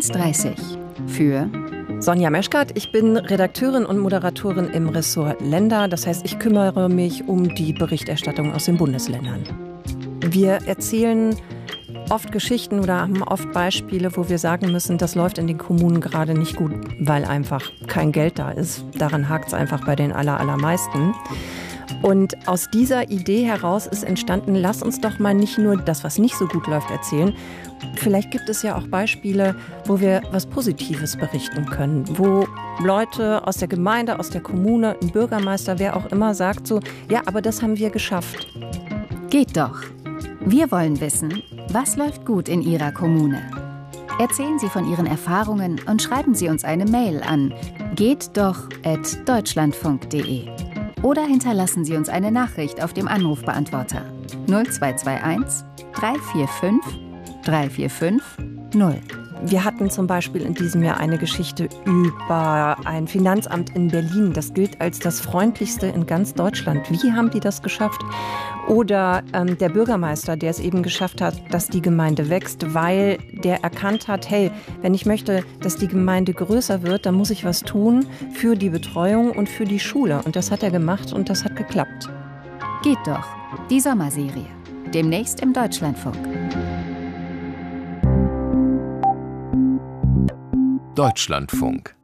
1:30 für Sonja Meschkat, ich bin Redakteurin und Moderatorin im Ressort Länder. Das heißt, ich kümmere mich um die Berichterstattung aus den Bundesländern. Wir erzählen oft Geschichten oder haben oft Beispiele, wo wir sagen müssen, das läuft in den Kommunen gerade nicht gut, weil einfach kein Geld da ist. Daran hakt es einfach bei den allermeisten. Und aus dieser Idee heraus ist entstanden, lass uns doch mal nicht nur das, was nicht so gut läuft, erzählen. Vielleicht gibt es ja auch Beispiele, wo wir was Positives berichten können, wo Leute aus der Gemeinde, aus der Kommune, ein Bürgermeister, wer auch immer sagt so, ja, aber das haben wir geschafft. Geht doch. Wir wollen wissen, was läuft gut in Ihrer Kommune. Erzählen Sie von Ihren Erfahrungen und schreiben Sie uns eine Mail an gehtdoch@deutschlandfunk.de. Oder hinterlassen Sie uns eine Nachricht auf dem Anrufbeantworter 0221 345 345 0. Wir hatten zum Beispiel in diesem Jahr eine Geschichte über ein Finanzamt in Berlin. Das gilt als das freundlichste in ganz Deutschland. Wie haben die das geschafft? Oder der Bürgermeister, der es eben geschafft hat, dass die Gemeinde wächst, weil der erkannt hat, hey, wenn ich möchte, dass die Gemeinde größer wird, dann muss ich was tun für die Betreuung und für die Schule. Und das hat er gemacht und das hat geklappt. Geht doch. Die Sommerserie. Demnächst im Deutschlandfunk. Deutschlandfunk.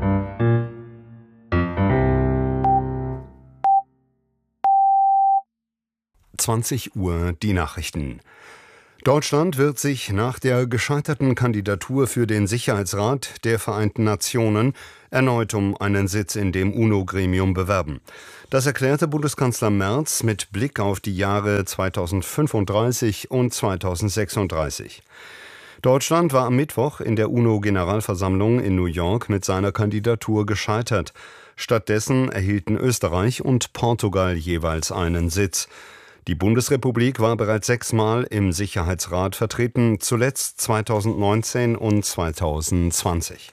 Uhr die Nachrichten. Deutschland wird sich nach der gescheiterten Kandidatur für den Sicherheitsrat der Vereinten Nationen erneut um einen Sitz in dem UNO-Gremium bewerben. Das erklärte Bundeskanzler Merz mit Blick auf die Jahre 2035 und 2036. Deutschland war am Mittwoch in der UNO-Generalversammlung in New York mit seiner Kandidatur gescheitert. Stattdessen erhielten Österreich und Portugal jeweils einen Sitz. Die Bundesrepublik war bereits 6-mal im Sicherheitsrat vertreten, zuletzt 2019 und 2020.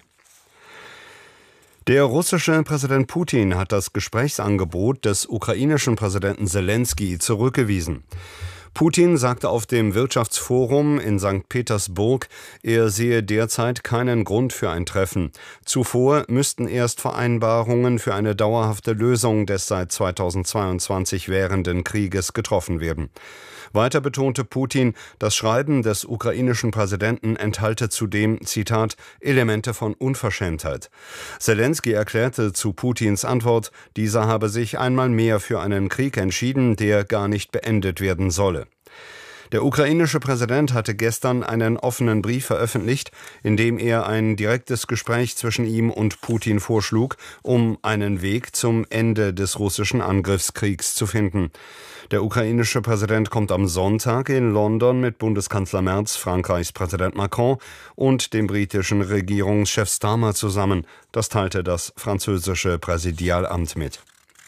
Der russische Präsident Putin hat das Gesprächsangebot des ukrainischen Präsidenten Selenskyj zurückgewiesen. Putin sagte auf dem Wirtschaftsforum in St. Petersburg, er sehe derzeit keinen Grund für ein Treffen. Zuvor müssten erst Vereinbarungen für eine dauerhafte Lösung des seit 2022 währenden Krieges getroffen werden. Weiter betonte Putin, das Schreiben des ukrainischen Präsidenten enthalte zudem, Zitat, Elemente von Unverschämtheit. Selenskyj erklärte zu Putins Antwort, dieser habe sich einmal mehr für einen Krieg entschieden, der gar nicht beendet werden solle. Der ukrainische Präsident hatte gestern einen offenen Brief veröffentlicht, in dem er ein direktes Gespräch zwischen ihm und Putin vorschlug, um einen Weg zum Ende des russischen Angriffskriegs zu finden. Der ukrainische Präsident kommt am Sonntag in London mit Bundeskanzler Merz, Frankreichs Präsident Macron und dem britischen Regierungschef Starmer zusammen. Das teilte das französische Präsidialamt mit.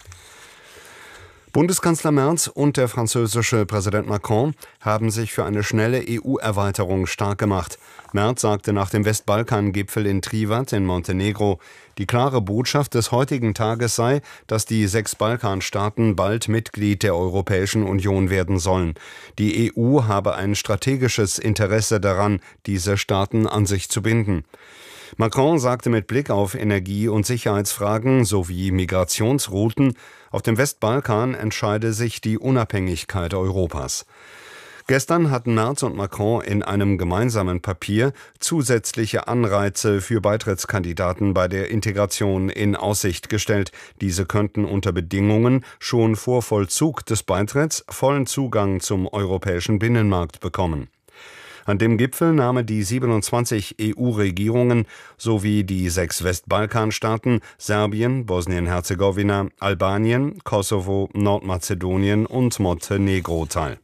Bundeskanzler Merz und der französische Präsident Macron haben sich für eine schnelle EU-Erweiterung stark gemacht. Merz sagte nach dem Westbalkan-Gipfel in Trivand in Montenegro, die klare Botschaft des heutigen Tages sei, dass die 6 Balkanstaaten bald Mitglied der Europäischen Union werden sollen. Die EU habe ein strategisches Interesse daran, diese Staaten an sich zu binden. Macron sagte mit Blick auf Energie- und Sicherheitsfragen sowie Migrationsrouten, auf dem Westbalkan entscheide sich die Unabhängigkeit Europas. Gestern hatten Merz und Macron in einem gemeinsamen Papier zusätzliche Anreize für Beitrittskandidaten bei der Integration in Aussicht gestellt. Diese könnten unter Bedingungen schon vor Vollzug des Beitritts vollen Zugang zum europäischen Binnenmarkt bekommen. An dem Gipfel nahmen die 27 EU-Regierungen sowie die 6 Westbalkanstaaten Serbien, Bosnien-Herzegowina, Albanien, Kosovo, Nordmazedonien und Montenegro teil.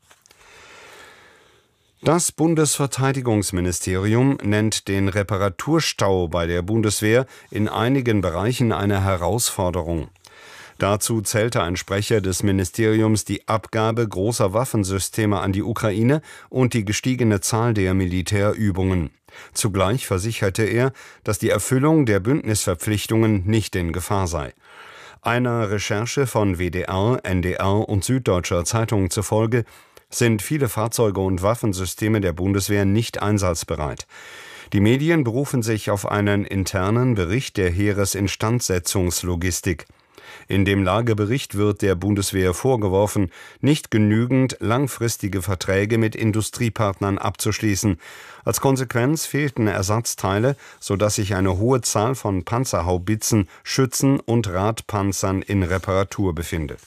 Das Bundesverteidigungsministerium nennt den Reparaturstau bei der Bundeswehr in einigen Bereichen eine Herausforderung. Dazu zählte ein Sprecher des Ministeriums die Abgabe großer Waffensysteme an die Ukraine und die gestiegene Zahl der Militärübungen. Zugleich versicherte er, dass die Erfüllung der Bündnisverpflichtungen nicht in Gefahr sei. Einer Recherche von WDR, NDR und Süddeutscher Zeitung zufolge sind viele Fahrzeuge und Waffensysteme der Bundeswehr nicht einsatzbereit. Die Medien berufen sich auf einen internen Bericht der Heeresinstandsetzungslogistik. In dem Lagebericht wird der Bundeswehr vorgeworfen, nicht genügend langfristige Verträge mit Industriepartnern abzuschließen. Als Konsequenz fehlten Ersatzteile, sodass sich eine hohe Zahl von Panzerhaubitzen, Schützen und Radpanzern in Reparatur befindet.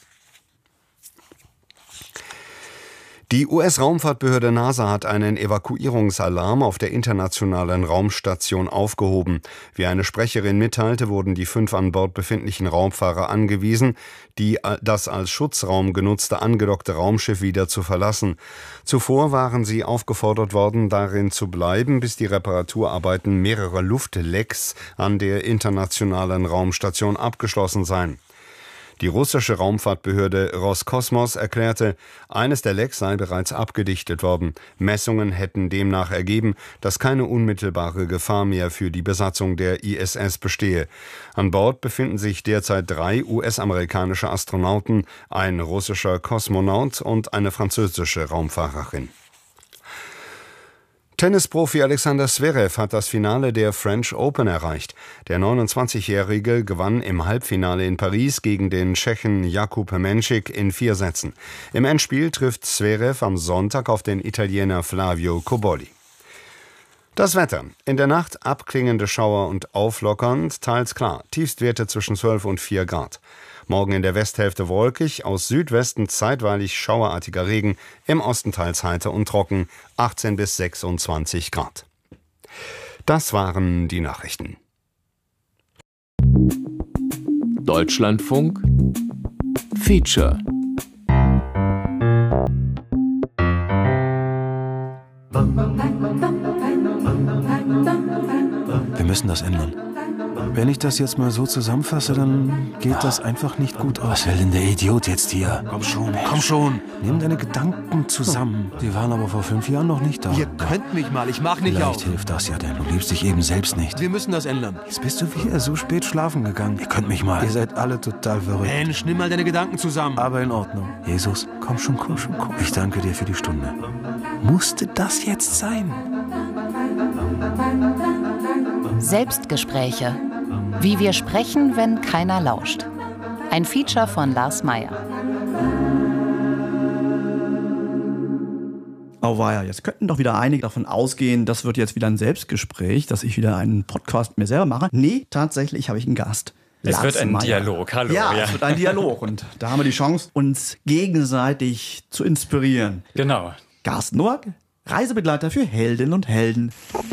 Die US-Raumfahrtbehörde NASA hat einen Evakuierungsalarm auf der internationalen Raumstation aufgehoben. Wie eine Sprecherin mitteilte, wurden die 5 an Bord befindlichen Raumfahrer angewiesen, das als Schutzraum genutzte angedockte Raumschiff wieder zu verlassen. Zuvor waren sie aufgefordert worden, darin zu bleiben, bis die Reparaturarbeiten mehrerer Luftlecks an der internationalen Raumstation abgeschlossen seien. Die russische Raumfahrtbehörde Roskosmos erklärte, eines der Lecks sei bereits abgedichtet worden. Messungen hätten demnach ergeben, dass keine unmittelbare Gefahr mehr für die Besatzung der ISS bestehe. An Bord befinden sich derzeit 3 US-amerikanische Astronauten, ein russischer Kosmonaut und eine französische Raumfahrerin. Tennisprofi Alexander Zverev hat das Finale der French Open erreicht. Der 29-Jährige gewann im Halbfinale in Paris gegen den Tschechen Jakub Menšík in 4 Sätzen. Im Endspiel trifft Zverev am Sonntag auf den Italiener Flavio Cobolli. Das Wetter. In der Nacht abklingende Schauer und auflockernd, teils klar. Tiefstwerte zwischen 12 und 4 Grad. Morgen in der Westhälfte wolkig, aus Südwesten zeitweilig schauerartiger Regen, im Osten teils heiter und trocken, 18 bis 26 Grad. Das waren die Nachrichten. Deutschlandfunk Feature. Wir müssen das ändern. Wenn ich das jetzt mal so zusammenfasse, dann geht das einfach nicht gut aus. Was will denn der Idiot jetzt hier? Komm schon. Nimm deine Gedanken zusammen. Die waren aber vor 5 Jahren noch nicht da. Ihr könnt mich mal, ich mach nicht auf. Vielleicht hilft das ja, denn du liebst dich eben selbst nicht. Wir müssen das ändern. Jetzt bist du wieder so spät schlafen gegangen. Ihr könnt mich mal. Ihr seid alle total verrückt. Mensch, nimm mal deine Gedanken zusammen. Aber in Ordnung. Jesus, komm schon. Ich danke dir für die Stunde. Musste das jetzt sein? Selbstgespräche. Wie wir sprechen, wenn keiner lauscht. Ein Feature von Lars Meyer. Auweia, jetzt könnten doch wieder einige davon ausgehen, das wird jetzt wieder ein Selbstgespräch, dass ich wieder einen Podcast mit mir selber mache. Nee, tatsächlich habe ich einen Gast. Es wird ein Dialog, hallo. Ja, es wird ein Dialog und da haben wir die Chance, uns gegenseitig zu inspirieren. Genau. Carsten Noack, Reisebegleiter für Heldinnen und Helden.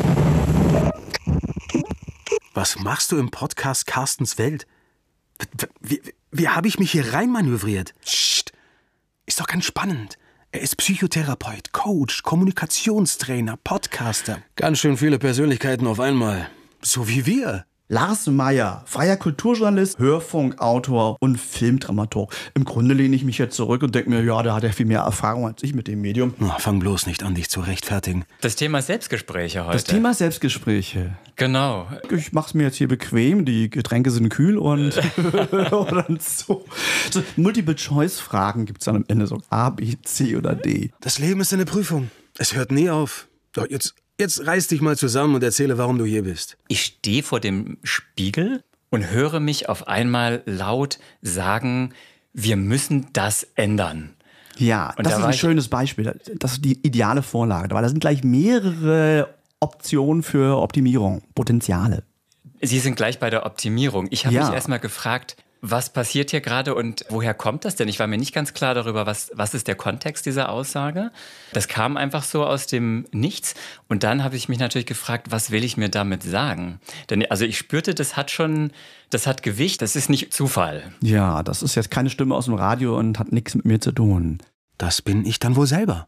Was machst du im Podcast Carstens Welt? Wie habe ich mich hier reinmanövriert? Psst, ist doch ganz spannend. Er ist Psychotherapeut, Coach, Kommunikationstrainer, Podcaster. Ganz schön viele Persönlichkeiten auf einmal. So wie wir. Lars Meyer, freier Kulturjournalist, Hörfunkautor und Filmdramaturg. Im Grunde lehne ich mich jetzt zurück und denke mir, ja, der hat ja viel mehr Erfahrung als ich mit dem Medium. Fang bloß nicht an, dich zu rechtfertigen. Das Thema Selbstgespräche heute. Das Thema Selbstgespräche. Genau. Ich mach's mir jetzt hier bequem, die Getränke sind kühl und so. Multiple-Choice-Fragen gibt's dann am Ende so A, B, C oder D. Das Leben ist eine Prüfung. Es hört nie auf. So, jetzt reiß dich mal zusammen und erzähle, warum du hier bist. Ich stehe vor dem Spiegel und höre mich auf einmal laut sagen, wir müssen das ändern. Ja, und das ist ein schönes Beispiel. Das ist die ideale Vorlage, weil da sind gleich mehrere Optionen für Optimierung, Potenziale. Sie sind gleich bei der Optimierung. Ich habe mich erstmal gefragt, was passiert hier gerade und woher kommt das denn? Ich war mir nicht ganz klar darüber, was ist der Kontext dieser Aussage. Das kam einfach so aus dem Nichts. Und dann habe ich mich natürlich gefragt, was will ich mir damit sagen? Denn also ich spürte, das hat Gewicht, das ist nicht Zufall. Ja, das ist jetzt keine Stimme aus dem Radio und hat nichts mit mir zu tun. Das bin ich dann wohl selber.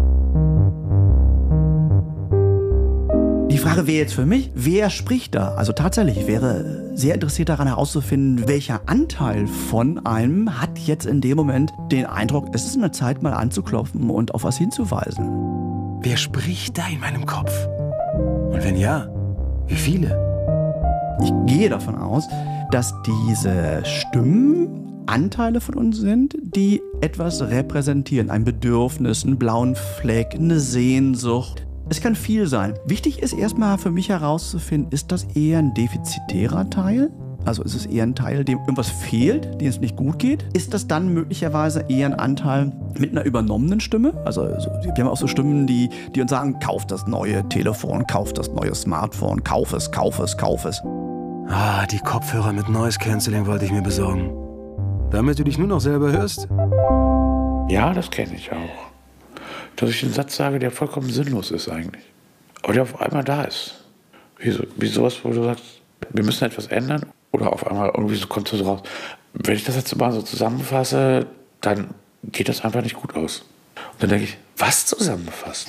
Die Frage wäre jetzt für mich, wer spricht da? Also tatsächlich, ich wäre sehr interessiert daran herauszufinden, welcher Anteil von einem hat jetzt in dem Moment den Eindruck, es ist eine Zeit, mal anzuklopfen und auf was hinzuweisen. Wer spricht da in meinem Kopf? Und wenn ja, wie viele? Ich gehe davon aus, dass diese Stimmen Anteile von uns sind, die etwas repräsentieren. Ein Bedürfnis, einen blauen Fleck, eine Sehnsucht. Es kann viel sein. Wichtig ist erstmal für mich herauszufinden, ist das eher ein defizitärer Teil? Also ist es eher ein Teil, dem irgendwas fehlt, dem es nicht gut geht? Ist das dann möglicherweise eher ein Anteil mit einer übernommenen Stimme? Also wir haben auch so Stimmen, die uns sagen, kauf das neue Telefon, kauf das neue Smartphone, kauf es, kauf es, kauf es. Ah, die Kopfhörer mit Noise Cancelling wollte ich mir besorgen. Damit du dich nur noch selber hörst? Ja, das kenne ich auch. Dass ich einen Satz sage, der vollkommen sinnlos ist eigentlich. Aber der auf einmal da ist. Wie sowas, wo du sagst, wir müssen etwas ändern. Oder auf einmal irgendwie so kommt so raus. Wenn ich das jetzt mal so zusammenfasse, dann geht das einfach nicht gut aus. Und dann denke ich, was zusammenfassen?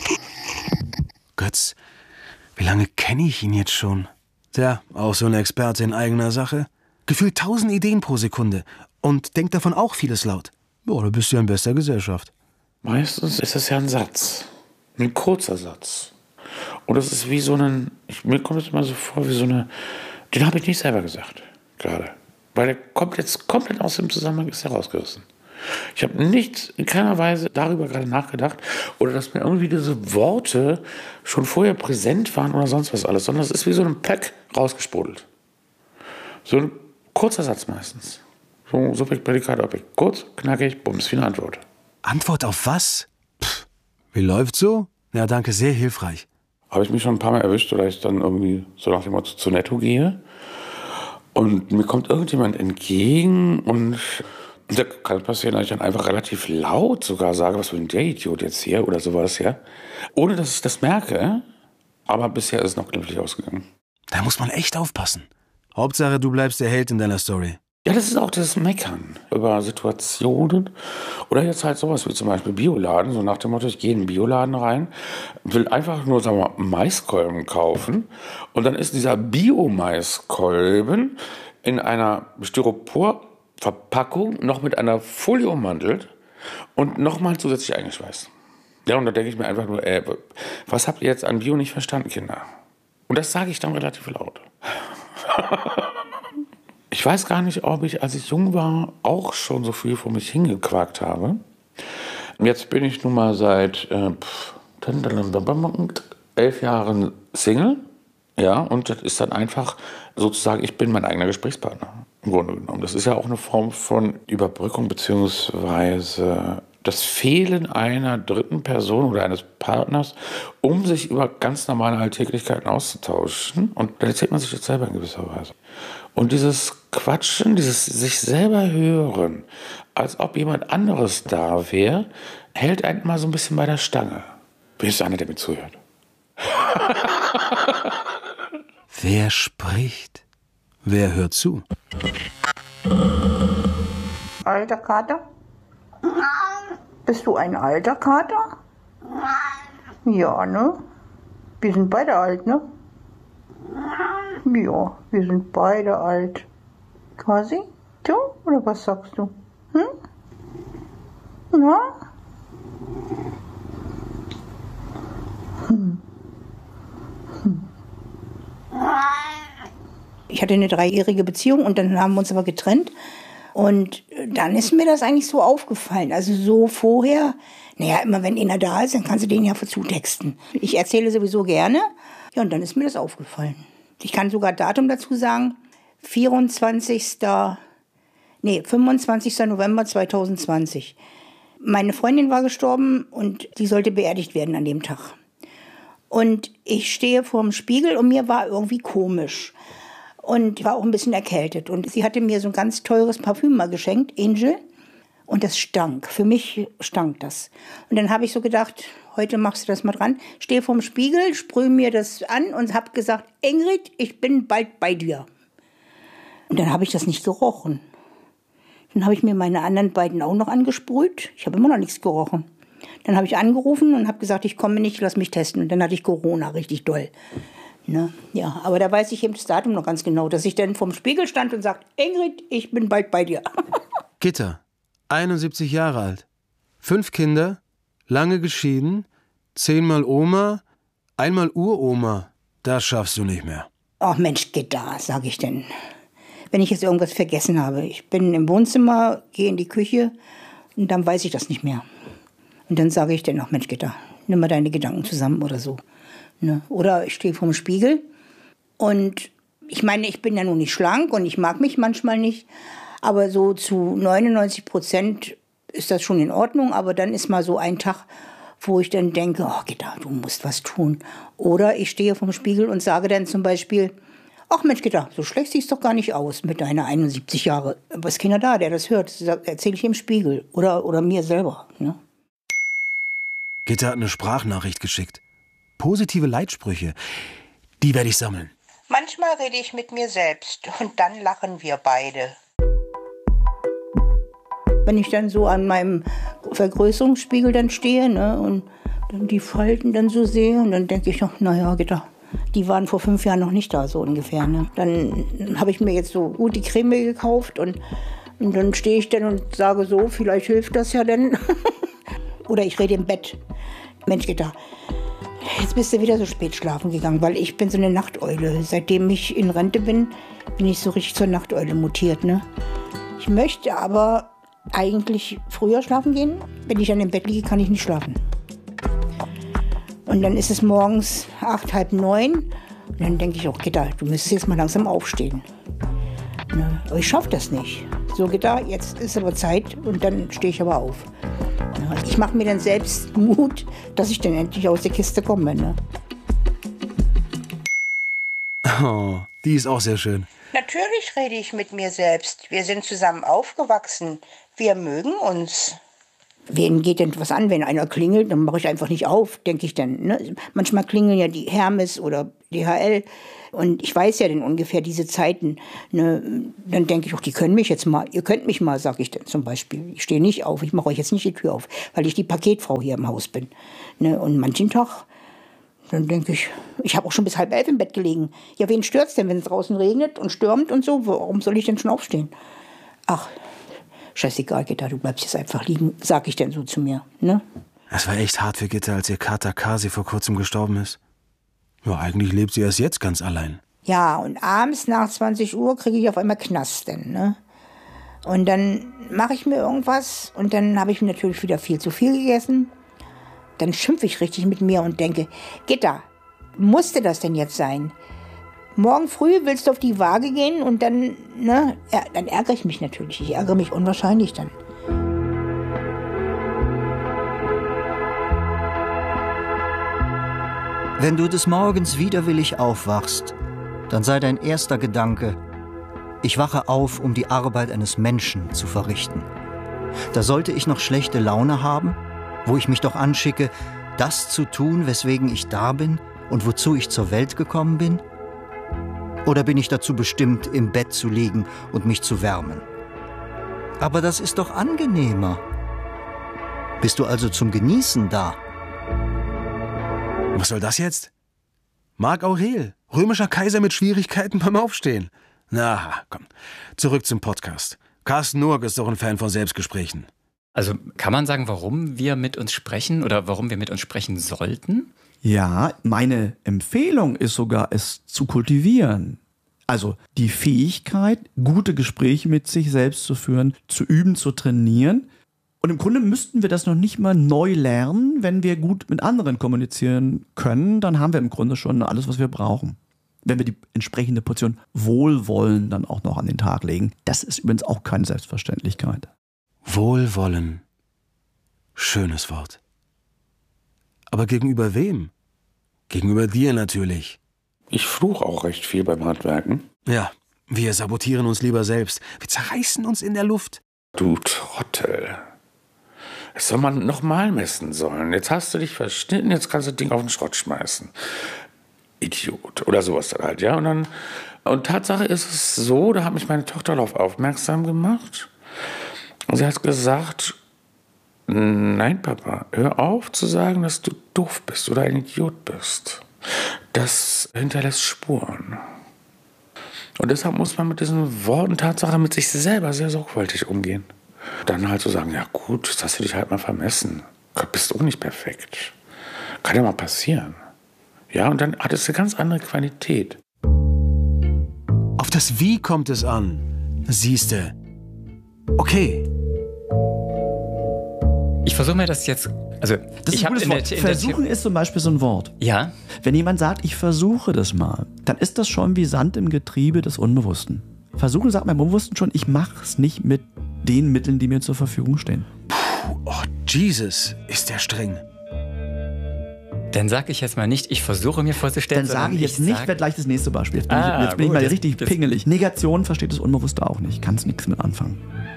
Götz, wie lange kenne ich ihn jetzt schon? Tja, auch so ein Experte in eigener Sache. Gefühlt 1000 Ideen pro Sekunde. Und denkt davon auch vieles laut. Boah, du bist ja in bester Gesellschaft. Meistens ist es ja ein Satz. Ein kurzer Satz. Und es ist wie so mir kommt es immer so vor, wie so eine, den habe ich nicht selber gesagt, gerade. Weil der kommt jetzt komplett aus dem Zusammenhang, ist herausgerissen. Ich habe nicht in keiner Weise darüber gerade nachgedacht oder dass mir irgendwie diese Worte schon vorher präsent waren oder sonst was alles, sondern es ist wie so ein Pack rausgesprudelt. So ein kurzer Satz meistens. So Subjekt, Prädikat, Objekt. Kurz, knackig, bums, wie eine Antwort. Antwort auf was? Pff, wie läuft's so? Ja, danke, sehr hilfreich. Habe ich mich schon ein paar Mal erwischt, oder ich dann irgendwie so nach dem Motto zu Netto gehe und mir kommt irgendjemand entgegen und da kann passieren, dass ich dann einfach relativ laut sogar sage, was will denn der Idiot jetzt hier oder sowas, ja, ohne dass ich das merke, aber bisher ist es noch glimpflich ausgegangen. Da muss man echt aufpassen. Hauptsache, du bleibst der Held in deiner Story. Ja, das ist auch das Meckern über Situationen oder jetzt halt sowas wie zum Beispiel Bioladen, so nach dem Motto, ich gehe in den Bioladen rein, will einfach nur, sagen wir mal, Maiskolben kaufen und dann ist dieser Bio-Maiskolben in einer Styroporverpackung noch mit einer Folie ummantelt und nochmal zusätzlich eingeschweißt. Ja, und da denke ich mir einfach nur, was habt ihr jetzt an Bio nicht verstanden, Kinder? Und das sage ich dann relativ laut. Ich weiß gar nicht, ob ich, als ich jung war, auch schon so viel vor mich hingequakt habe. Jetzt bin ich nun mal seit 11 Jahren Single. Ja, und das ist dann einfach sozusagen, ich bin mein eigener Gesprächspartner, im Grunde genommen. Das ist ja auch eine Form von Überbrückung beziehungsweise das Fehlen einer dritten Person oder eines Partners, um sich über ganz normale Alltäglichkeiten auszutauschen. Und dann erzählt man sich das selber in gewisser Weise. Und dieses Quatschen, dieses sich selber hören, als ob jemand anderes da wäre, hält einen mal so ein bisschen bei der Stange. Wenigstens einer, der mir zuhört. Wer spricht? Wer hört zu? Alter Kater? Bist du ein alter Kater? Ja, ne? Wir sind beide alt, ne? Ja, wir sind beide alt. Quasi? Du? Oder was sagst du? Hm? Na? Ich hatte eine 3-jährige Beziehung und dann haben wir uns aber getrennt. Und dann ist mir das eigentlich so aufgefallen. Also so vorher, naja, immer wenn einer da ist, dann kannst du den ja zutexten. Ich erzähle sowieso gerne. Ja, und dann ist mir das aufgefallen. Ich kann sogar Datum dazu sagen. 25. November 2020. Meine Freundin war gestorben und die sollte beerdigt werden an dem Tag. Und ich stehe vor dem Spiegel und mir war irgendwie komisch. Und ich war auch ein bisschen erkältet. Und sie hatte mir so ein ganz teures Parfüm mal geschenkt, Angel. Und das stank. Für mich stank das. Und dann habe ich so gedacht, heute machst du das mal dran. Stehe vorm Spiegel, sprühe mir das an und habe gesagt, Ingrid, ich bin bald bei dir. Und dann habe ich das nicht gerochen. Dann habe ich mir meine anderen beiden auch noch angesprüht. Ich habe immer noch nichts gerochen. Dann habe ich angerufen und habe gesagt, ich komme nicht, lass mich testen. Und dann hatte ich Corona, richtig doll. Ne? Ja, aber da weiß ich eben das Datum noch ganz genau, dass ich dann vorm Spiegel stand und sagte, Ingrid, ich bin bald bei dir. Gitta, 71 Jahre alt, 5 Kinder, lange geschieden, 10-mal Oma, einmal Uroma. Das schaffst du nicht mehr. Ach Mensch, Gitta, sag ich denn. wenn ich jetzt irgendwas vergessen habe. Ich bin im Wohnzimmer, gehe in die Küche und dann weiß ich das nicht mehr. Und dann sage ich dann auch, Mensch, Gitta, nimm mal deine Gedanken zusammen oder so. Ne? Oder ich stehe vorm Spiegel und ich meine, ich bin ja nun nicht schlank und ich mag mich manchmal nicht, aber so zu 99% ist das schon in Ordnung, aber dann ist mal so ein Tag, wo ich dann denke, oh Gitta, du musst was tun. Oder ich stehe vorm Spiegel und sage dann zum Beispiel, ach Mensch, Gitta, so schlecht siehst doch gar nicht aus mit deiner 71 Jahre. Aber ist keiner da, der das hört. Das erzähle ich im Spiegel oder mir selber. Ne? Gitta hat eine Sprachnachricht geschickt. Positive Leitsprüche, die werde ich sammeln. Manchmal rede ich mit mir selbst und dann lachen wir beide. Wenn ich dann so an meinem Vergrößerungsspiegel dann stehe, ne, und dann die Falten dann so sehe und dann denke ich noch, naja, Gitta, die waren vor 5 Jahren noch nicht da, so ungefähr. Ne. Dann habe ich mir jetzt so gut die Creme gekauft und dann stehe ich dann und sage so, vielleicht hilft das ja dann. Oder ich rede im Bett. Mensch, Gitta, jetzt bist du wieder so spät schlafen gegangen, weil ich bin so eine Nachteule. Seitdem ich in Rente bin ich so richtig zur Nachteule mutiert. Ne. Ich möchte aber eigentlich früher schlafen gehen. Wenn ich dann im Bett liege, kann ich nicht schlafen. Und dann ist es morgens 8, halb 9. Und dann denke ich auch, Gitta, du müsstest jetzt mal langsam aufstehen. Ne? Aber ich schaffe das nicht. So, Gitta, jetzt ist aber Zeit und dann stehe ich aber auf. Ne? Ich mache mir dann selbst Mut, dass ich dann endlich aus der Kiste komme. Ne? Oh, die ist auch sehr schön. Natürlich rede ich mit mir selbst. Wir sind zusammen aufgewachsen. Wir mögen uns. Wen geht denn was an, wenn einer klingelt? Dann mache ich einfach nicht auf, denke ich dann. Ne? Manchmal klingeln ja die Hermes oder DHL. Und ich weiß ja dann ungefähr diese Zeiten. Ne? Dann denke ich auch, die können mich jetzt mal. Ihr könnt mich mal, sage ich dann zum Beispiel. Ich stehe nicht auf, ich mache euch jetzt nicht die Tür auf, weil ich die Paketfrau hier im Haus bin. Ne? Und manchen Tag, dann denke ich habe auch schon bis 10:30 im Bett gelegen. Ja, wen stört's denn, wenn es draußen regnet und stürmt und so? Warum soll ich denn schon aufstehen? Ach, scheißegal, Gitta, du bleibst jetzt einfach liegen, sag ich denn so zu mir, ne? Es war echt hart für Gitta, als ihr Kater Kasi vor kurzem gestorben ist. Ja, eigentlich lebt sie erst jetzt ganz allein. Ja, und abends nach 20 Uhr kriege ich auf einmal Knasten, ne? Und dann mache ich mir irgendwas und dann habe ich mir natürlich wieder viel zu viel gegessen. Dann schimpfe ich richtig mit mir und denke, Gitta, musste das denn jetzt sein? Morgen früh willst du auf die Waage gehen und dann, ne, ja, dann ärgere ich mich natürlich. Ich ärgere mich unwahrscheinlich dann. Wenn du des Morgens widerwillig aufwachst, dann sei dein erster Gedanke, ich wache auf, um die Arbeit eines Menschen zu verrichten. Da sollte ich noch schlechte Laune haben, wo ich mich doch anschicke, das zu tun, weswegen ich da bin und wozu ich zur Welt gekommen bin? Oder bin ich dazu bestimmt, im Bett zu liegen und mich zu wärmen? Aber das ist doch angenehmer. Bist du also zum Genießen da? Was soll das jetzt? Marc Aurel, römischer Kaiser mit Schwierigkeiten beim Aufstehen. Na, komm, zurück zum Podcast. Carsten Nurk ist doch ein Fan von Selbstgesprächen. Also kann man sagen, warum wir mit uns sprechen oder warum wir mit uns sprechen sollten? Ja, meine Empfehlung ist sogar, es zu kultivieren. Also die Fähigkeit, gute Gespräche mit sich selbst zu führen, zu üben, zu trainieren. Und im Grunde müssten wir das noch nicht mal neu lernen. Wenn wir gut mit anderen kommunizieren können, dann haben wir im Grunde schon alles, was wir brauchen. Wenn wir die entsprechende Portion Wohlwollen dann auch noch an den Tag legen. Das ist übrigens auch keine Selbstverständlichkeit. Wohlwollen. Schönes Wort. Aber gegenüber wem? Gegenüber dir natürlich. Ich fluche auch recht viel beim Handwerken. Ja, wir sabotieren uns lieber selbst. Wir zerreißen uns in der Luft. Du Trottel. Das soll man nochmal messen sollen. Jetzt hast du dich verschnitten, jetzt kannst du das Ding auf den Schrott schmeißen. Idiot. Oder sowas dann halt, ja. Und Tatsache ist es so, da hat mich meine Tochter darauf aufmerksam gemacht. Und sie hat gesagt, nein, Papa, hör auf zu sagen, dass du doof bist oder ein Idiot bist. Das hinterlässt Spuren. Und deshalb muss man mit diesen Worten Tatsache mit sich selber sehr sorgfältig umgehen. Dann halt so sagen, ja gut, jetzt hast du dich halt mal vermessen. Du bist auch nicht perfekt. Kann ja mal passieren. Ja, und dann hat es eine ganz andere Qualität. Auf das Wie kommt es an. Siehste. Okay. Ich versuche mir das jetzt... Also, das ist ein gutes Wort. Versuchen ist zum Beispiel so ein Wort. Ja. Wenn jemand sagt, ich versuche das mal, dann ist das schon wie Sand im Getriebe des Unbewussten. Versuchen sagt mein Unbewussten schon, ich mache es nicht mit den Mitteln, die mir zur Verfügung stehen. Puh, oh Jesus, ist der streng. Dann sage ich jetzt mal nicht, ich versuche mir vorzustellen. Dann sage ich jetzt nicht, wird gleich das nächste Beispiel. Jetzt bin ich mal richtig pingelig. Negation versteht das Unbewusste auch nicht. Kannst nichts mit anfangen.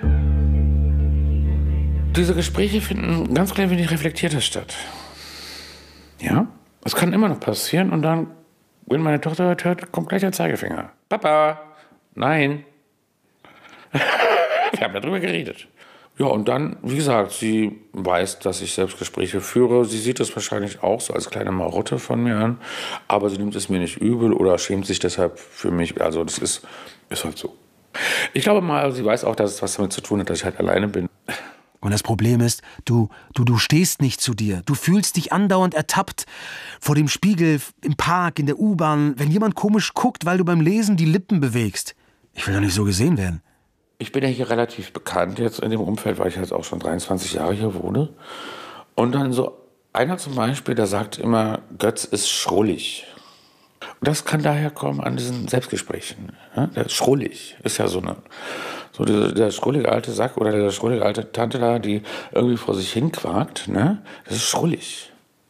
Diese Gespräche finden ganz klein wenig reflektierter statt. Ja, es kann immer noch passieren und dann, wenn meine Tochter hört, kommt gleich der Zeigefinger. Papa, nein. Wir haben darüber geredet. Ja, und dann, wie gesagt, sie weiß, dass ich Selbstgespräche führe. Sie sieht das wahrscheinlich auch so als kleine Marotte von mir an, aber sie nimmt es mir nicht übel oder schämt sich deshalb für mich. Also das ist halt so. Ich glaube mal, sie weiß auch, dass es was damit zu tun hat, dass ich halt alleine bin. Und das Problem ist, du stehst nicht zu dir. Du fühlst dich andauernd ertappt vor dem Spiegel, im Park, in der U-Bahn, wenn jemand komisch guckt, weil du beim Lesen die Lippen bewegst. Ich will doch nicht so gesehen werden. Ich bin ja hier relativ bekannt jetzt in dem Umfeld, weil ich jetzt auch schon 23 Jahre hier wohne. Und dann so einer zum Beispiel, der sagt immer, Götz ist schrullig. Und das kann daher kommen an diesen Selbstgesprächen. Ja? Der ist schrullig, ist ja der schrullige alte Sack oder der schrullige alte Tante da, die irgendwie vor sich hin quakt, ne? Das ist schrullig.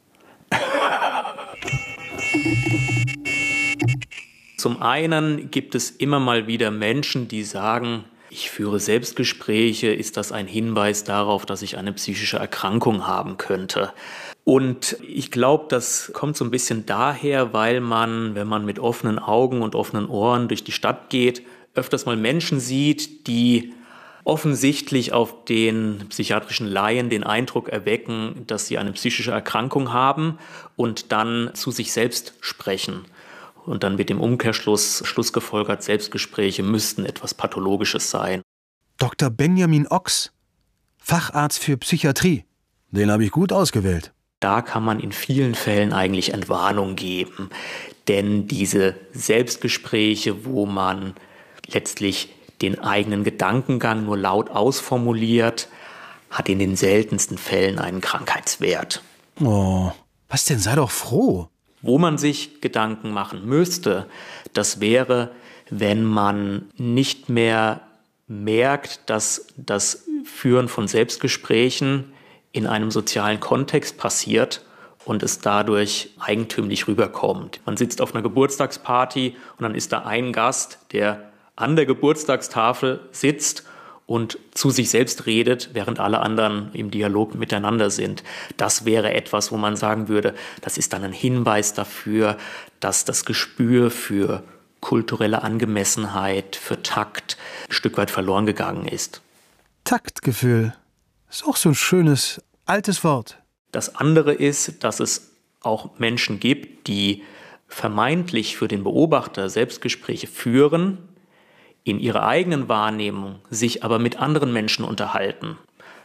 Zum einen gibt es immer mal wieder Menschen, die sagen, ich führe Selbstgespräche, ist das ein Hinweis darauf, dass ich eine psychische Erkrankung haben könnte? Und ich glaube, das kommt so ein bisschen daher, weil man, wenn man mit offenen Augen und offenen Ohren durch die Stadt geht, öfters mal Menschen sieht, die offensichtlich auf den psychiatrischen Laien den Eindruck erwecken, dass sie eine psychische Erkrankung haben und dann zu sich selbst sprechen. Und dann wird im Umkehrschluss schlussgefolgert, Selbstgespräche müssten etwas Pathologisches sein. Dr. Benjamin Ochs, Facharzt für Psychiatrie. Den habe ich gut ausgewählt. Da kann man in vielen Fällen eigentlich Entwarnung geben. Denn diese Selbstgespräche, wo man letztlich den eigenen Gedankengang nur laut ausformuliert, hat in den seltensten Fällen einen Krankheitswert. Oh, was denn? Sei doch froh. Wo man sich Gedanken machen müsste, das wäre, wenn man nicht mehr merkt, dass das Führen von Selbstgesprächen in einem sozialen Kontext passiert und es dadurch eigentümlich rüberkommt. Man sitzt auf einer Geburtstagsparty und dann ist da ein Gast, der an der Geburtstagstafel sitzt und zu sich selbst redet, während alle anderen im Dialog miteinander sind. Das wäre etwas, wo man sagen würde, das ist dann ein Hinweis dafür, dass das Gespür für kulturelle Angemessenheit, für Takt ein Stück weit verloren gegangen ist. Taktgefühl. Ist auch so ein schönes, altes Wort. Das andere ist, dass es auch Menschen gibt, die vermeintlich für den Beobachter Selbstgespräche führen, in ihrer eigenen Wahrnehmung sich aber mit anderen Menschen unterhalten.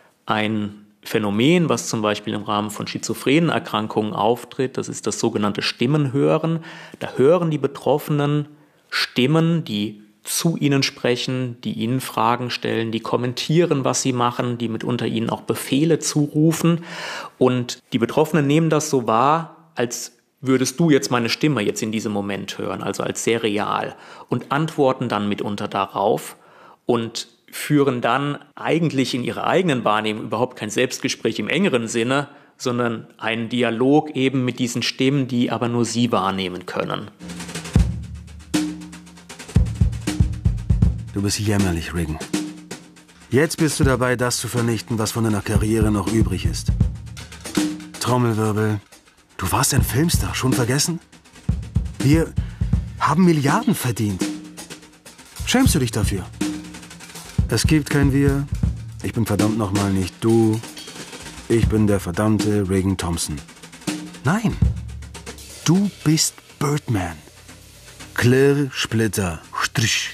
Ein Phänomen, was zum Beispiel im Rahmen von schizophrenen Erkrankungen auftritt, das ist das sogenannte Stimmenhören. Da hören die Betroffenen Stimmen, die zu ihnen sprechen, die ihnen Fragen stellen, die kommentieren, was sie machen, die mitunter ihnen auch Befehle zurufen. Und die Betroffenen nehmen das so wahr, als würdest du jetzt meine Stimme jetzt in diesem Moment hören, also als sehr real, und antworten dann mitunter darauf und führen dann eigentlich in ihrer eigenen Wahrnehmung überhaupt kein Selbstgespräch im engeren Sinne, sondern einen Dialog eben mit diesen Stimmen, die aber nur sie wahrnehmen können. Du bist jämmerlich, Regan. Jetzt bist du dabei, das zu vernichten, was von deiner Karriere noch übrig ist. Trommelwirbel. Du warst ein Filmstar, schon vergessen? Wir haben Milliarden verdient. Schämst du dich dafür? Es gibt kein Wir. Ich bin verdammt nochmal nicht du. Ich bin der verdammte Regan Thompson. Nein, du bist Birdman. Klirr, Splitter, Strich.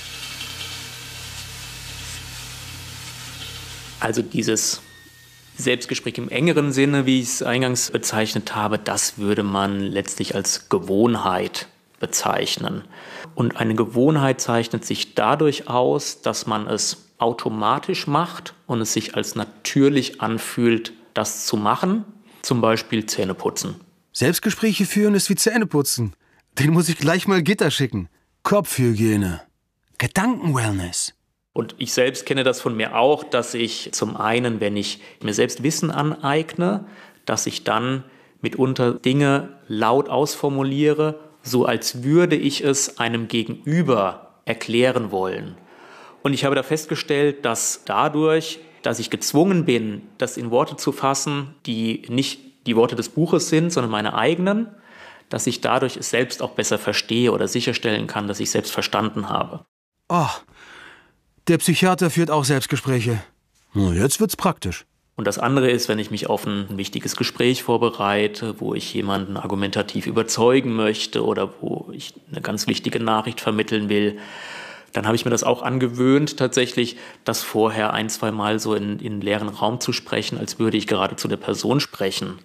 Also dieses Selbstgespräch im engeren Sinne, wie ich es eingangs bezeichnet habe, das würde man letztlich als Gewohnheit bezeichnen. Und eine Gewohnheit zeichnet sich dadurch aus, dass man es automatisch macht und es sich als natürlich anfühlt, das zu machen. Zum Beispiel Zähneputzen. Selbstgespräche führen ist wie Zähneputzen. Den muss ich gleich mal Gitter schicken. Kopfhygiene. Gedankenwellness. Und ich selbst kenne das von mir auch, dass ich zum einen, wenn ich mir selbst Wissen aneigne, dass ich dann mitunter Dinge laut ausformuliere, so als würde ich es einem Gegenüber erklären wollen. Und ich habe da festgestellt, dass dadurch, dass ich gezwungen bin, das in Worte zu fassen, die nicht die Worte des Buches sind, sondern meine eigenen, dass ich dadurch es selbst auch besser verstehe oder sicherstellen kann, dass ich selbst verstanden habe. Oh, der Psychiater führt auch Selbstgespräche. Jetzt wird's praktisch. Und das andere ist, wenn ich mich auf ein wichtiges Gespräch vorbereite, wo ich jemanden argumentativ überzeugen möchte oder wo ich eine ganz wichtige Nachricht vermitteln will, dann habe ich mir das auch angewöhnt, tatsächlich das vorher 1-2 Mal so in leeren Raum zu sprechen, als würde ich gerade zu der Person sprechen.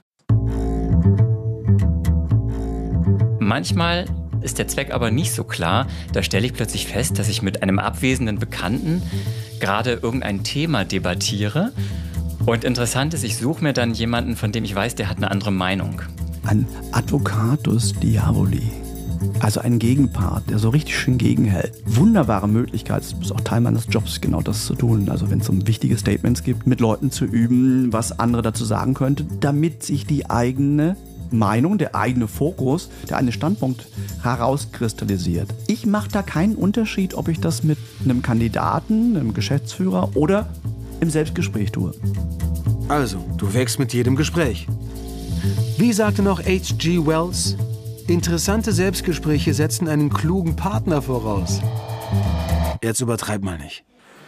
Manchmal ist der Zweck aber nicht so klar. Da stelle ich plötzlich fest, dass ich mit einem abwesenden Bekannten gerade irgendein Thema debattiere. Und interessant ist, ich suche mir dann jemanden, von dem ich weiß, der hat eine andere Meinung. Ein Advocatus Diaboli. Also ein Gegenpart, der so richtig schön gegenhält. Wunderbare Möglichkeit, es ist auch Teil meines Jobs, genau das zu tun. Also wenn es um wichtige Statements gibt, mit Leuten zu üben, was andere dazu sagen könnten, damit sich die eigene Meinung, der eigene Fokus, der eigene Standpunkt herauskristallisiert. Ich mache da keinen Unterschied, ob ich das mit einem Kandidaten, einem Geschäftsführer oder im Selbstgespräch tue. Also, du wächst mit jedem Gespräch. Wie sagte noch H.G. Wells? Interessante Selbstgespräche setzen einen klugen Partner voraus. Jetzt übertreib mal nicht.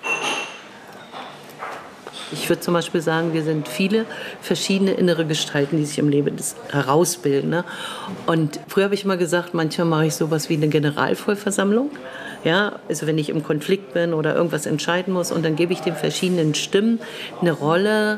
Ich würde zum Beispiel sagen, wir sind viele verschiedene innere Gestalten, die sich im Leben herausbilden. Ne? Und früher habe ich immer gesagt, manchmal mache ich sowas wie eine Generalvollversammlung. Ja, also wenn ich im Konflikt bin oder irgendwas entscheiden muss und dann gebe ich den verschiedenen Stimmen eine Rolle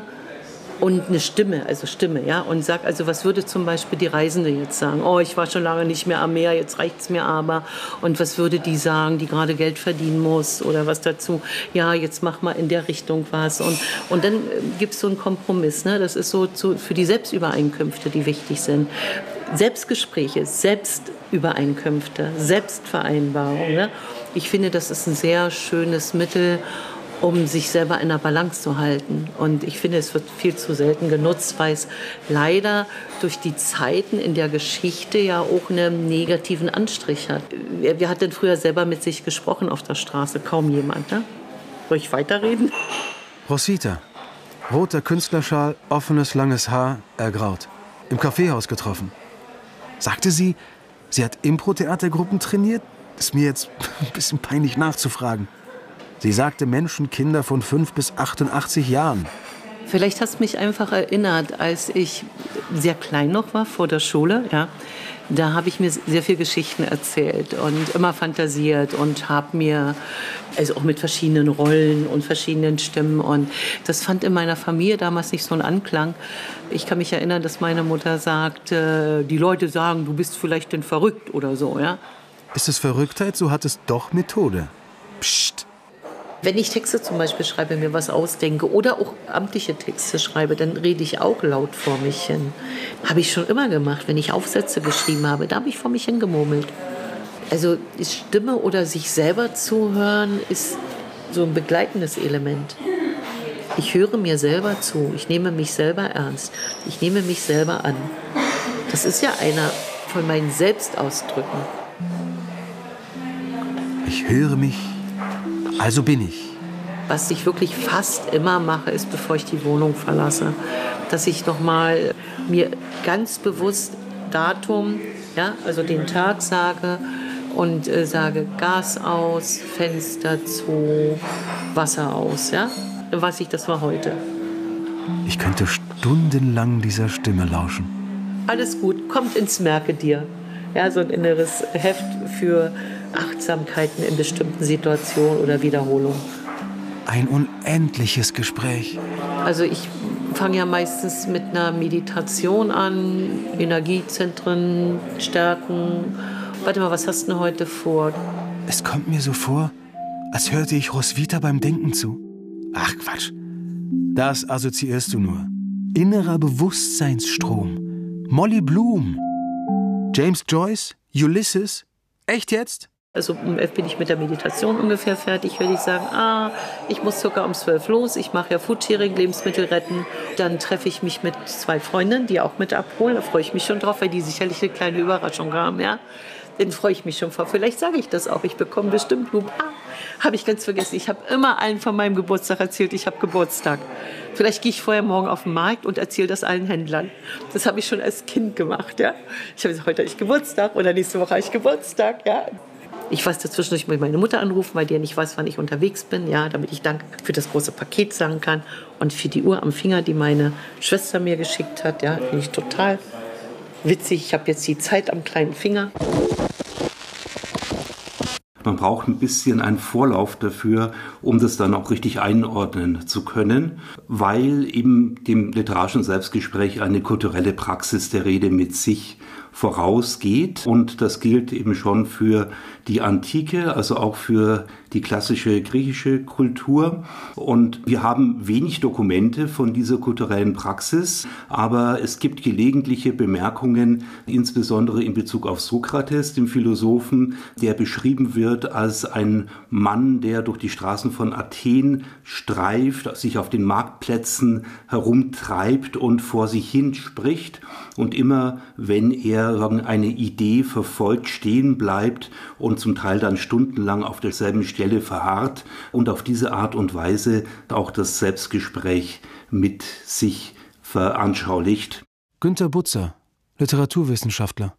und eine Stimme, ja, und sag also, was würde zum Beispiel die Reisende jetzt sagen? Oh, ich war schon lange nicht mehr am Meer, jetzt reicht's mir aber. Und was würde die sagen, die gerade Geld verdienen muss oder was dazu? Ja, jetzt mach mal in der Richtung was. Und dann gibt's so einen Kompromiss, ne? Das ist so für die Selbstübereinkünfte, die wichtig sind. Selbstgespräche, Selbstübereinkünfte, Selbstvereinbarung. Ne? Ich finde, das ist ein sehr schönes Mittel, um sich selber in der Balance zu halten. Und ich finde, es wird viel zu selten genutzt, weil es leider durch die Zeiten in der Geschichte ja auch einen negativen Anstrich hat. Wer hat denn früher selber mit sich gesprochen auf der Straße? Kaum jemand, ne? Soll ich weiterreden? Rosita, roter Künstlerschal, offenes, langes Haar, ergraut. Im Kaffeehaus getroffen. Sagte sie, sie hat Impro-Theatergruppen trainiert? Ist mir jetzt ein bisschen peinlich nachzufragen. Sie sagte Menschen, Kinder von 5 bis 88 Jahren. Vielleicht hast du mich einfach erinnert, als ich sehr klein noch war, vor der Schule. Ja, da habe ich mir sehr viele Geschichten erzählt und immer fantasiert und habe mir, also auch mit verschiedenen Rollen und verschiedenen Stimmen. Und das fand in meiner Familie damals nicht so einen Anklang. Ich kann mich erinnern, dass meine Mutter sagte, die Leute sagen, du bist vielleicht denn verrückt oder so. Ja? Ist es Verrücktheit, so hat es doch Methode. Psst. Wenn ich Texte zum Beispiel schreibe, mir was ausdenke oder auch amtliche Texte schreibe, dann rede ich auch laut vor mich hin. Habe ich schon immer gemacht, wenn ich Aufsätze geschrieben habe, da habe ich vor mich hingemurmelt. Also Stimme oder sich selber zuhören ist so ein begleitendes Element. Ich höre mir selber zu, ich nehme mich selber ernst, ich nehme mich selber an. Das ist ja einer von meinen Selbstausdrücken. Ich höre mich, also bin ich. Was ich wirklich fast immer mache, ist, bevor ich die Wohnung verlasse, dass ich nochmal mir ganz bewusst Datum, ja, also den Tag sage und sage Gas aus, Fenster zu, Wasser aus. Ja? Dann weiß ich, das war heute. Ich könnte stundenlang dieser Stimme lauschen. Alles gut, kommt ins Merke dir. Ja, so ein inneres Heft für Achtsamkeiten in bestimmten Situationen oder Wiederholungen. Ein unendliches Gespräch. Also ich fange ja meistens mit einer Meditation an, Energiezentren stärken Warte mal, was hast du denn heute vor? Es kommt mir so vor, als hörte ich Roswitha beim Denken zu. Ach Quatsch, das assoziierst du nur. Innerer Bewusstseinsstrom. Molly Bloom. James Joyce? Ulysses? Echt jetzt? Also um 11 bin ich mit der Meditation ungefähr fertig, würde ich sagen, ich muss circa um 12 los, ich mache ja Foodsharing, Lebensmittel retten. Dann treffe ich mich mit 2 Freundinnen, die auch mit abholen. Da freue ich mich schon drauf, weil die sicherlich eine kleine Überraschung haben, ja. Den freue ich mich schon vor. Vielleicht sage ich das auch, ich bekomme bestimmt Blumen. Habe ich ganz vergessen, ich habe immer allen von meinem Geburtstag erzählt, ich habe Geburtstag. Vielleicht gehe ich vorher morgen auf den Markt und erzähle das allen Händlern. Das habe ich schon als Kind gemacht, ja. Ich habe gesagt, heute habe ich Geburtstag oder nächste Woche habe ich Geburtstag, ja. Ich weiß dazwischen, ich muss meine Mutter anrufen, weil die ja nicht weiß, wann ich unterwegs bin, ja, damit ich Danke für das große Paket sagen kann und für die Uhr am Finger, die meine Schwester mir geschickt hat, ja, finde ich total witzig. Ich habe jetzt die Zeit am kleinen Finger. Man braucht ein bisschen einen Vorlauf dafür, um das dann auch richtig einordnen zu können, weil eben dem literarischen Selbstgespräch eine kulturelle Praxis der Rede mit sich vorausgeht. Und das gilt eben schon für die Antike, also auch für die klassische griechische Kultur. Und wir haben wenig Dokumente von dieser kulturellen Praxis, aber es gibt gelegentliche Bemerkungen, insbesondere in Bezug auf Sokrates, den Philosophen, der beschrieben wird als ein Mann, der durch die Straßen von Athen streift, sich auf den Marktplätzen herumtreibt und vor sich hin spricht. Und immer, wenn er eine Idee verfolgt, stehen bleibt und zum Teil dann stundenlang auf derselben Stelle verharrt und auf diese Art und Weise auch das Selbstgespräch mit sich veranschaulicht. Günter Butzer, Literaturwissenschaftler.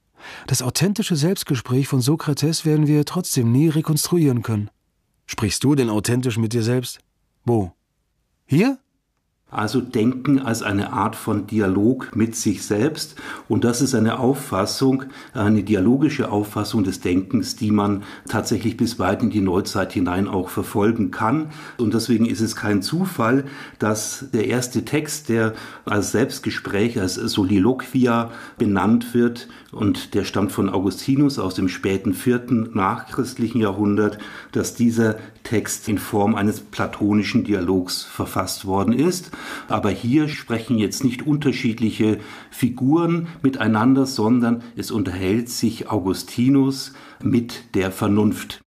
Das authentische Selbstgespräch von Sokrates werden wir trotzdem nie rekonstruieren können. Sprichst du denn authentisch mit dir selbst? Wo? Hier? Also Denken als eine Art von Dialog mit sich selbst. Und das ist eine Auffassung, eine dialogische Auffassung des Denkens, die man tatsächlich bis weit in die Neuzeit hinein auch verfolgen kann. Und deswegen ist es kein Zufall, dass der erste Text, der als Selbstgespräch, als Soliloquia benannt wird, und der stammt von Augustinus aus dem späten 4. nachchristlichen Jahrhundert, dass dieser Text in Form eines platonischen Dialogs verfasst worden ist. Aber hier sprechen jetzt nicht unterschiedliche Figuren miteinander, sondern es unterhält sich Augustinus mit der Vernunft.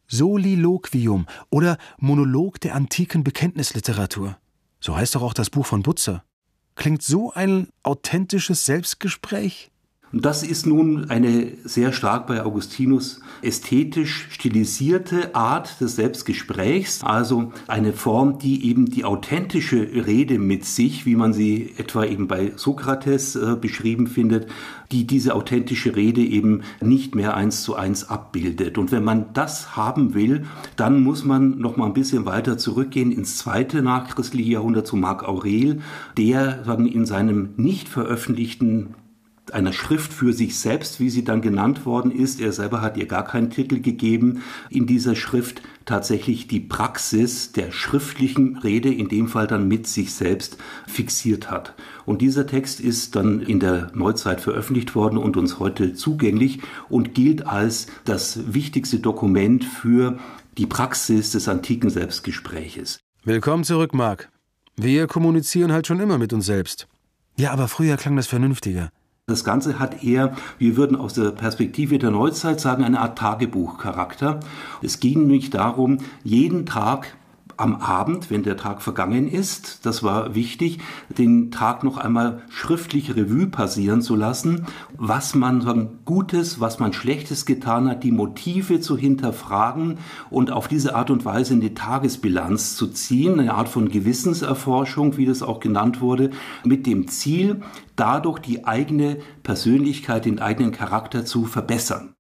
Soliloquium oder Monolog der antiken Bekenntnisliteratur. So heißt doch auch das Buch von Butzer. Klingt so ein authentisches Selbstgespräch? Und das ist nun eine sehr stark bei Augustinus ästhetisch stilisierte Art des Selbstgesprächs, also eine Form, die eben die authentische Rede mit sich, wie man sie etwa eben bei Sokrates beschrieben findet, die diese authentische Rede eben nicht mehr 1:1 abbildet. Und wenn man das haben will, dann muss man noch mal ein bisschen weiter zurückgehen ins 2. nachchristliche Jahrhundert zu Marc Aurel, der in seinem nicht veröffentlichten einer Schrift für sich selbst, wie sie dann genannt worden ist. Er selber hat ihr gar keinen Titel gegeben. In dieser Schrift tatsächlich die Praxis der schriftlichen Rede, in dem Fall dann mit sich selbst, fixiert hat. Und dieser Text ist dann in der Neuzeit veröffentlicht worden und uns heute zugänglich und gilt als das wichtigste Dokument für die Praxis des antiken Selbstgespräches. Willkommen zurück, Marc. Wir kommunizieren halt schon immer mit uns selbst. Ja, aber früher klang das vernünftiger. Das Ganze hat eher, wir würden aus der Perspektive der Neuzeit sagen, eine Art Tagebuchcharakter. Es ging nämlich darum, jeden Tag am Abend, wenn der Tag vergangen ist, das war wichtig, den Tag noch einmal schriftlich Revue passieren zu lassen, was man Gutes, was man Schlechtes getan hat, die Motive zu hinterfragen und auf diese Art und Weise eine Tagesbilanz zu ziehen, eine Art von Gewissenserforschung, wie das auch genannt wurde, mit dem Ziel, dadurch die eigene Persönlichkeit, den eigenen Charakter zu verbessern.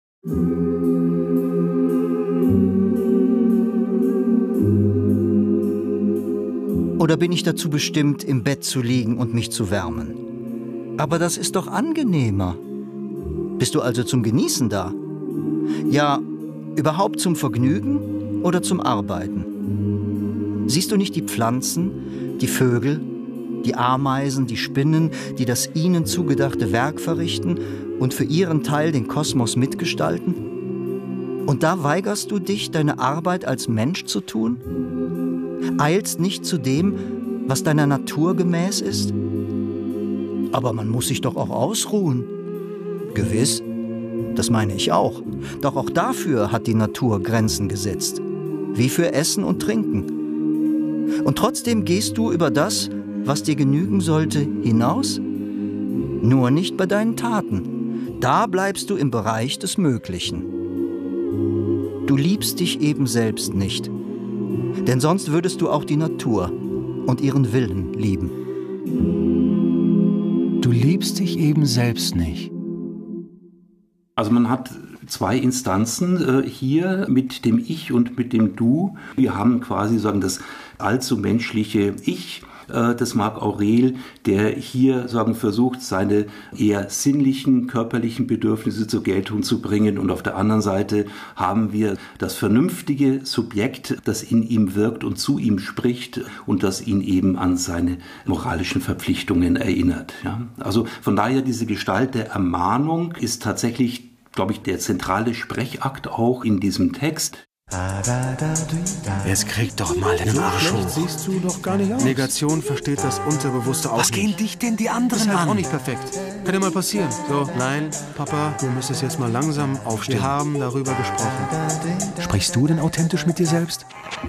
Oder bin ich dazu bestimmt, im Bett zu liegen und mich zu wärmen? Aber das ist doch angenehmer. Bist du also zum Genießen da? Ja, überhaupt zum Vergnügen oder zum Arbeiten? Siehst du nicht die Pflanzen, die Vögel, die Ameisen, die Spinnen, die das ihnen zugedachte Werk verrichten und für ihren Teil den Kosmos mitgestalten? Und da weigerst du dich, deine Arbeit als Mensch zu tun? Eilst nicht zu dem, was deiner Natur gemäß ist? Aber man muss sich doch auch ausruhen. Gewiss, das meine ich auch. Doch auch dafür hat die Natur Grenzen gesetzt. Wie für Essen und Trinken. Und trotzdem gehst du über das, was dir genügen sollte, hinaus? Nur nicht bei deinen Taten. Da bleibst du im Bereich des Möglichen. Du liebst dich eben selbst nicht. Denn sonst würdest du auch die Natur und ihren Willen lieben. Du liebst dich eben selbst nicht. Also man hat zwei Instanzen hier mit dem Ich und mit dem Du. Wir haben quasi sagen das allzu menschliche Ich, das Marc Aurel, der hier sagen versucht, seine eher sinnlichen, körperlichen Bedürfnisse zur Geltung zu bringen. Und auf der anderen Seite haben wir das vernünftige Subjekt, das in ihm wirkt und zu ihm spricht und das ihn eben an seine moralischen Verpflichtungen erinnert. Ja? Also von daher diese Gestalt der Ermahnung ist tatsächlich, glaube ich, der zentrale Sprechakt auch in diesem Text. Jetzt krieg doch mal den Arsch hoch. Siehst du doch gar nicht aus. Negation versteht das Unterbewusste auch Was nicht. gehen dich denn die anderen Ist halt an? auch nicht perfekt. Kann ja mal passieren. So, nein, Papa, du müsstest jetzt mal langsam aufstehen. Wir haben darüber gesprochen. Sprichst du denn authentisch mit dir selbst?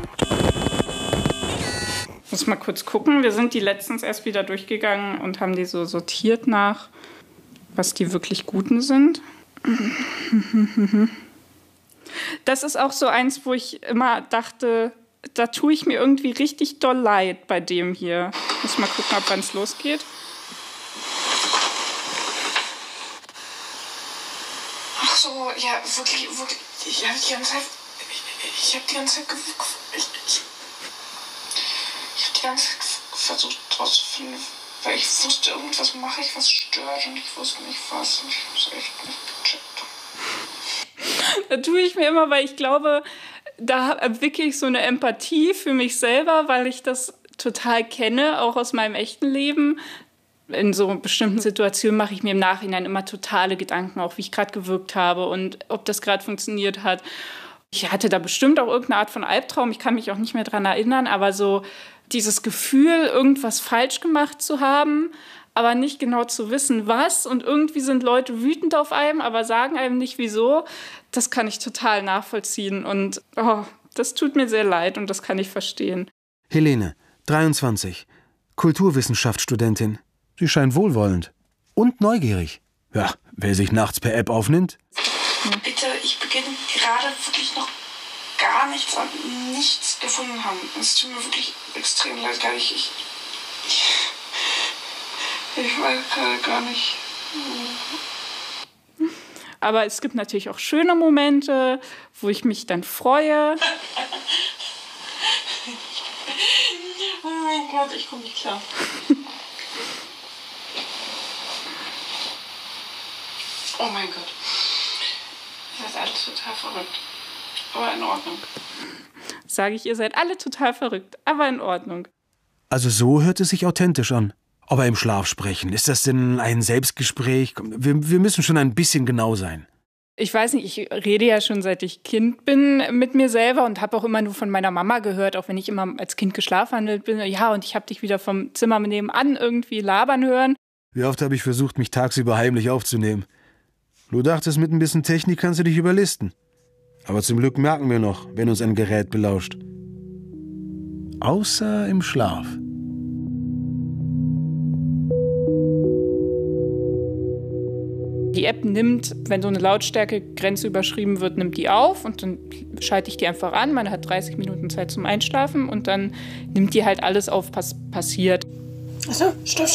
Ich muss mal kurz gucken. Wir sind die letztens erst wieder durchgegangen und haben die so sortiert nach, was die wirklich Guten sind. Das ist auch so eins, wo ich immer dachte, da tue ich mir irgendwie richtig doll leid bei dem hier. Ich muss mal gucken, ab wann es losgeht. Ach so, ja, wirklich. Ich habe die ganze Zeit versucht rauszufinden, weil ich wusste, irgendwas mache ich, was stört und ich wusste nicht was und ich habe es echt nicht gecheckt. Da tue ich mir immer, weil ich glaube, da entwickle ich so eine Empathie für mich selber, weil ich das total kenne, auch aus meinem echten Leben. In so bestimmten Situationen mache ich mir im Nachhinein immer totale Gedanken, auch wie ich gerade gewirkt habe und ob das gerade funktioniert hat. Ich hatte da bestimmt auch irgendeine Art von Albtraum, ich kann mich auch nicht mehr dran erinnern, aber so dieses Gefühl, irgendwas falsch gemacht zu haben, aber nicht genau zu wissen, was. Und irgendwie sind Leute wütend auf einem, aber sagen einem nicht, wieso. Das kann ich total nachvollziehen. Und das tut mir sehr leid und das kann ich verstehen. Helene, 23, Kulturwissenschaftsstudentin. Sie scheint wohlwollend und neugierig. Ja, wer sich nachts per App aufnimmt. Bitte, ich beginne gerade wirklich noch gar nichts gefunden haben. Es tut mir wirklich extrem leid. Ich weiß gar nicht. Aber es gibt natürlich auch schöne Momente, wo ich mich dann freue. Oh mein Gott, ich komme nicht klar. Oh mein Gott. Ihr seid alle total verrückt. Aber in Ordnung. Sage ich, ihr seid alle total verrückt, aber in Ordnung. Also so hört es sich authentisch an. Aber im Schlaf sprechen, ist das denn ein Selbstgespräch? Wir müssen schon ein bisschen genau sein. Ich weiß nicht, ich rede ja schon seit ich Kind bin mit mir selber und habe auch immer nur von meiner Mama gehört, auch wenn ich immer als Kind geschlafwandelt bin. Ja, und ich habe dich wieder vom Zimmer nebenan irgendwie labern hören. Wie oft habe ich versucht, mich tagsüber heimlich aufzunehmen. Du dachtest, mit ein bisschen Technik kannst du dich überlisten. Aber zum Glück merken wir noch, wenn uns ein Gerät belauscht. Außer im Schlaf. Die App nimmt, wenn so eine Lautstärkegrenze überschrieben wird, nimmt die auf und dann schalte ich die einfach an. Man hat 30 Minuten Zeit zum Einschlafen und dann nimmt die halt alles auf, was passiert. Achso, stopp.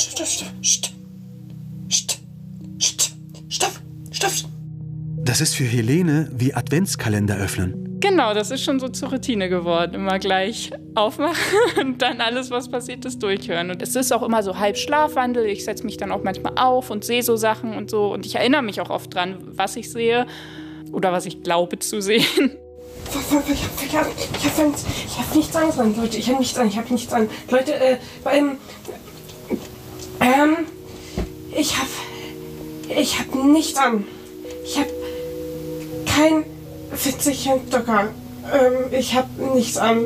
Das ist für Helene wie Adventskalender öffnen. Genau, das ist schon so zur Routine geworden. Immer gleich aufmachen und dann alles, was passiert ist, durchhören. Und es ist auch immer so halb Schlafwandel. Ich setze mich dann auch manchmal auf und sehe so Sachen und so. Und ich erinnere mich auch oft dran, was ich sehe oder was ich glaube zu sehen. Ich hab nichts Angst an, Leute. Ich habe nichts an. Leute, ich Ich habe nichts an. Ich habe kein Fitzelchen-Dock an. Ich habe nichts an.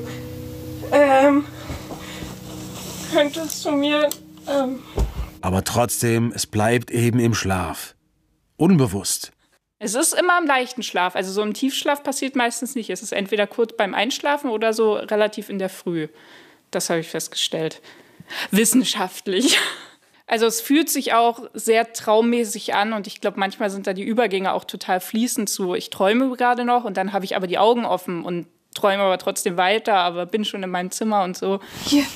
Könntest du mir... Aber trotzdem, es bleibt eben im Schlaf. Unbewusst. Es ist immer im leichten Schlaf. Also so im Tiefschlaf passiert meistens nicht. Es ist entweder kurz beim Einschlafen oder so relativ in der Früh. Das habe ich festgestellt. Wissenschaftlich. Also es fühlt sich auch sehr traummäßig an und ich glaube, manchmal sind da die Übergänge auch total fließend zu. Ich träume gerade noch und dann habe ich aber die Augen offen und träume aber trotzdem weiter, aber bin schon in meinem Zimmer und so. Hier.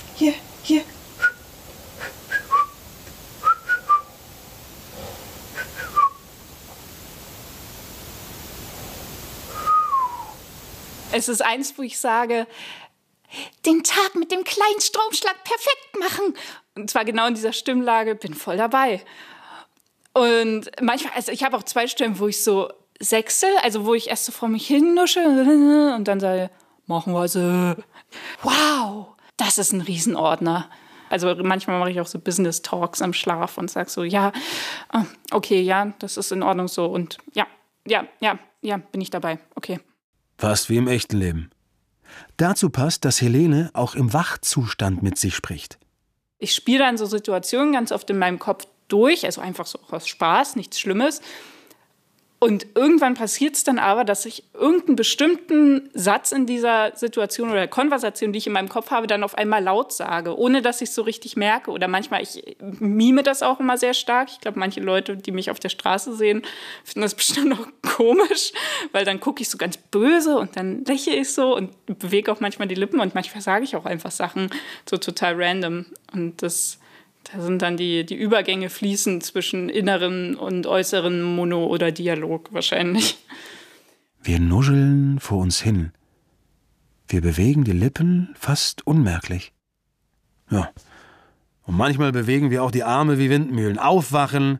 Es ist eins, wo ich sage, den Tag mit dem kleinen Stromschlag perfekt machen. Und zwar genau in dieser Stimmlage, bin voll dabei. Und manchmal, also ich habe auch 2 Stimmen, wo ich so sechsel, also wo ich erst so vor mich hin nusche und dann sage, machen wir so. Wow, das ist ein Riesenordner. Also manchmal mache ich auch so Business Talks am Schlaf und sage so, ja, okay, ja, das ist in Ordnung so. Und ja, bin ich dabei, okay. Fast wie im echten Leben. Dazu passt, dass Helene auch im Wachzustand mit sich spricht. Ich spiele dann so Situationen ganz oft in meinem Kopf durch, also einfach so aus Spaß, nichts Schlimmes. Und irgendwann passiert es dann aber, dass ich irgendeinen bestimmten Satz in dieser Situation oder Konversation, die ich in meinem Kopf habe, dann auf einmal laut sage, ohne dass ich es so richtig merke. Oder manchmal, ich mime das auch immer sehr stark. Ich glaube, manche Leute, die mich auf der Straße sehen, finden das bestimmt auch komisch, weil dann gucke ich so ganz böse und dann lächle ich so und bewege auch manchmal die Lippen und manchmal sage ich auch einfach Sachen so total random. Und da sind dann die Übergänge fließen zwischen inneren und äußeren Mono- oder Dialog wahrscheinlich. Wir nuscheln vor uns hin. Wir bewegen die Lippen fast unmerklich. Ja, und manchmal bewegen wir auch die Arme wie Windmühlen. Aufwachen